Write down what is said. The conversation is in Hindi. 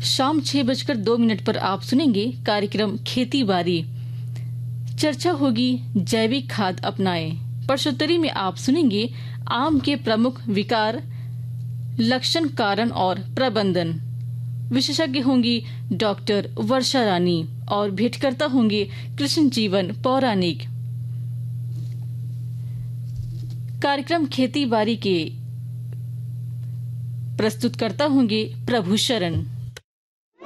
शाम 6:02 पर आप सुनेंगे कार्यक्रम खेती बाड़ी। चर्चा होगी जैविक खाद अपनाएं। प्रश्नोत्तरी में आप सुनेंगे आम के प्रमुख विकार, लक्षण, कारण और प्रबंधन। विशेषज्ञ होंगी डॉक्टर वर्षा रानी और भेंटकर्ता होंगे कृष्ण जीवन पौराणिक। कार्यक्रम खेती बाड़ी के प्रस्तुतकर्ता होंगे प्रभु शरण।